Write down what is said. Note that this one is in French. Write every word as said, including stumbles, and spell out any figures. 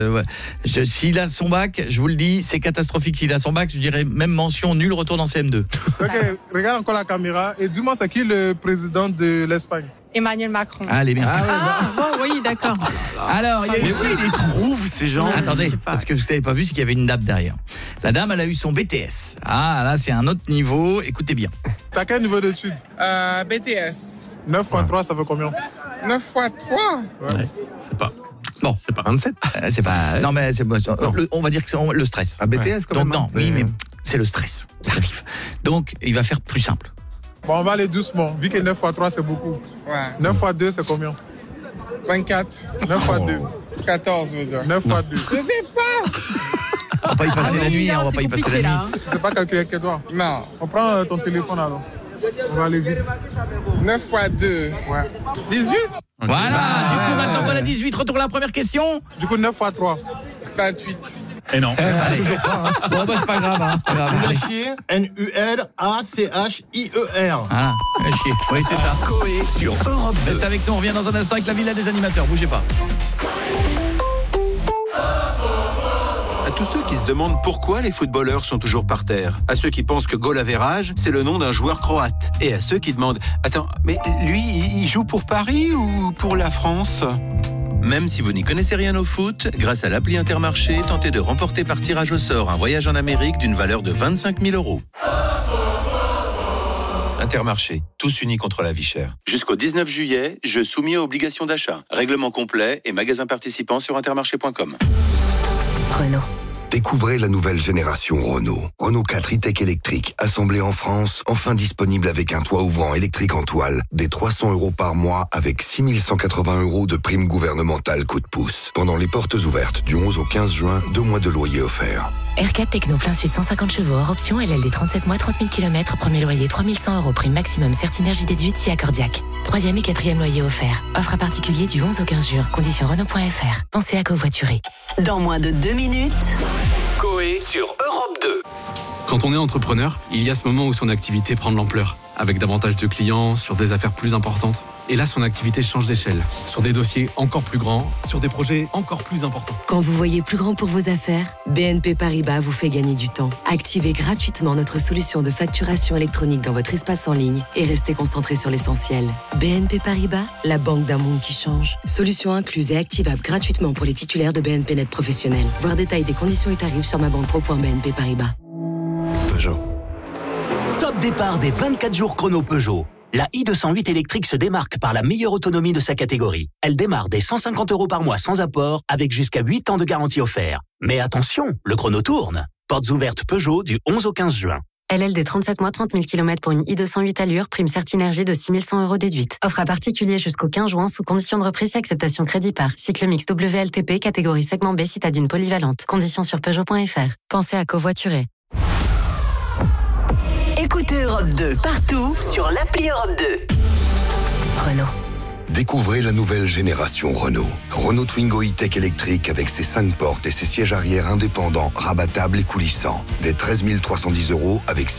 Euh, ouais. je, s'il a son bac, je vous le dis, c'est catastrophique. S'il a son bac, je dirais même mention nul, retourne en C M deux. Ok, regarde encore la caméra et dis-moi, c'est qui le président de l'Espagne? Emmanuel Macron. Allez, merci. Ah, ah bon, oui, d'accord. Alors, il y a eu... Mais oui, ils trouvent ces gens. Attendez, parce que vous n'avez pas vu, c'est qu'il y avait une dame derrière. La dame, elle a eu son B T S. Ah, là, c'est un autre niveau. Écoutez bien. T'as quel niveau d'études? Euh, B T S. neuf fois trois, ça fait combien? neuf fois trois? Ouais. Ouais, c'est pas. Bon, c'est pas vingt-sept. Euh, c'est pas. Non, mais c'est. Le, on va dire que c'est le stress. Un B T S, quand Donc, même. non, hein. oui, mais c'est le stress. Ça arrive. Donc, il va faire plus simple. Bon, on va aller doucement. Vu que neuf fois trois, c'est beaucoup. Ouais. neuf fois deux, c'est combien? vingt-quatre. neuf fois deux. quatorze, je veux dire. neuf fois deux. Je sais pas. On va pas y passer Ah la oui, nuit, non, on va c'est pas y passer la compliqué, nuit. là, hein. C'est pas calculé avec toi. Non. On prend euh, ton téléphone alors. On va aller vite. neuf fois deux. Ouais. dix-huit. Voilà, Ah. du coup, maintenant qu'on a dix-huit, retourne à la première question. Du coup, neuf fois trois. vingt-huit. Et non. Allez. Toujours pas. Hein. Bon, bah, c'est pas grave, hein, c'est pas grave. Allez. Chier, N U L A C H I E R. Ah, fais chier. Oui, c'est ça. Coé sur Europe deux. Reste avec nous, on revient dans un instant avec la villa des animateurs. Bougez pas. À tous ceux qui se demandent pourquoi les footballeurs sont toujours par terre. À ceux qui pensent que goal average, c'est le nom d'un joueur croate. Et à ceux qui demandent « Attends, mais lui, il joue pour Paris ou pour la France ?» Même si vous n'y connaissez rien au foot, grâce à l'appli Intermarché, tentez de remporter par tirage au sort un voyage en Amérique d'une valeur de vingt-cinq mille euros. Intermarché, tous unis contre la vie chère. Jusqu'au dix-neuf juillet, jeu soumis à obligation d'achat. Règlement complet et magasin participant sur intermarché point com. Renault. Découvrez la nouvelle génération Renault. Renault quatre e-Tech électrique, assemblé en France, enfin disponible avec un toit ouvrant électrique en toile, des trois cents euros par mois avec six mille cent quatre-vingts euros de prime gouvernementale coup de pouce. Pendant les portes ouvertes du onze au quinze juin, deux mois de loyer offerts. R quatre Techno plein sud cent cinquante chevaux hors option, L L D trente-sept mois, trente mille kilomètres, premier loyer trois mille cent euros, prime maximum Certinergie déduite si accordiaque. Troisième et quatrième loyer offert. Offre à particulier du onze au quinze juin. Conditions Renault point F R. Pensez à covoiturer. Dans moins de deux minutes. Coé sur Europe deux. Quand on est entrepreneur, il y a ce moment où son activité prend de l'ampleur, avec davantage de clients, sur des affaires plus importantes. Et là, son activité change d'échelle, sur des dossiers encore plus grands, sur des projets encore plus importants. Quand vous voyez plus grand pour vos affaires, B N P Paribas vous fait gagner du temps. Activez gratuitement notre solution de facturation électronique dans votre espace en ligne et restez concentré sur l'essentiel. B N P Paribas, la banque d'un monde qui change. Solution incluse et activable gratuitement pour les titulaires de B N P Net professionnels. Voir détail des conditions et tarifs sur ma banque pro point b n p paribas. Peugeot. Top départ des vingt-quatre jours chrono Peugeot. La i deux cent huit électrique se démarque par la meilleure autonomie de sa catégorie. Elle démarre dès cent cinquante euros par mois sans apport, avec jusqu'à huit ans de garantie offert. Mais attention, le chrono tourne. Portes ouvertes Peugeot du onze au quinze juin. L L D trente-sept mois, trente mille kilomètres pour une i deux cent huit allure, prime Certinergie de six mille cent euros déduite. Offre à particulier jusqu'au quinze juin sous condition de reprise et acceptation crédit par. Cycle mix W L T P, catégorie segment B, citadine polyvalente. Conditions sur Peugeot point F R. Pensez à covoiturer. Écoutez Europe deux partout sur l'appli Europe deux. Renault. Découvrez la nouvelle génération Renault. Renault Twingo e-Tech électrique avec ses cinq portes et ses sièges arrière indépendants, rabattables et coulissants. Des treize mille trois cent dix euros avec